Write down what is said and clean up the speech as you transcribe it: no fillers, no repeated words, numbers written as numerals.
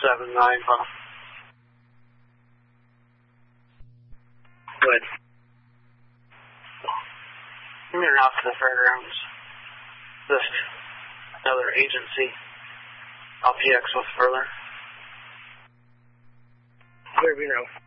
79, huh? Good. I'm heading out to the fairgrounds. Just another agency. LPX with further. Clear, you know.